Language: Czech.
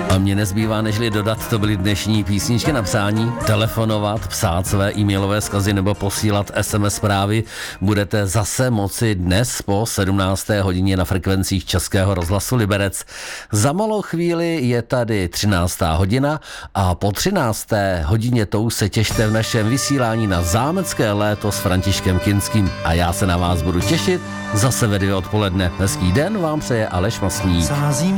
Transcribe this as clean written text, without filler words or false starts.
A mě nezbývá, nežli dodat, to byly dnešní písničky na psání, telefonovat, psát své e-mailové vzkazy nebo posílat SMS zprávy. Budete zase moci dnes po 17. hodině na frekvencích Českého rozhlasu Liberec. Za malou chvíli je tady 13. hodina a po 13. hodině tou se těšte v našem vysílání na zámecké léto s Františkem Kinským a já se na vás budu těšit zase ve 2 odpoledne. Hezký den vám přeje Aleš Masník.